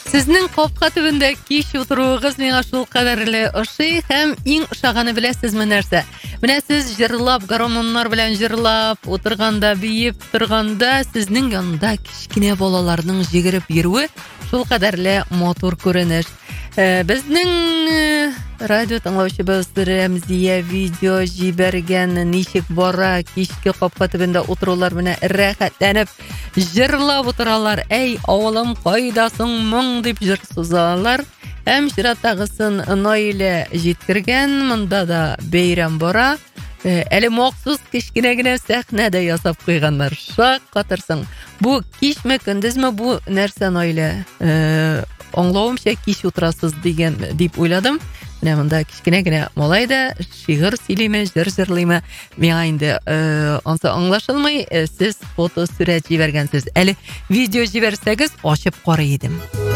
Сезнең капка төбендә кич утыруыгыз миңа шул кадәрле ошый һәм иң ошаганы беләсезме нәрсә? Менә сез җырлап, гармоннар белән җырлап, утырганда, биеп торганда, сезнең янында кичкенә балаларның җигереп йөрүе шул кадәрле матур күренеш. Безнең радио тыңлаучыбыз Рәмзия видео җибәргән ничек бара кичке капка төбендә утырулар менә рәхәтләнеп җырлап утыралар. Әй, авылым кайда соң моң дип җыр сузалар. Һәм чираттагысын Наилә җиткергән, монда да бәйрәм бара. Әле махсус кичкенә генә сәхнәдә ясап куйганнар. Шаккатырсың. Бу кичме көндезме бу нәрсә Наилә? Аңлавымча кич утырасыз дип уйладым. Менә монда кичкенә генә малай да шигырь сөйлиме, җыр җырлыймы? Миңа инде ансы аңлашылмый. Сез фото сурәт җибәргәнсез. Әле видео җибәрсәгез ачып карый идем.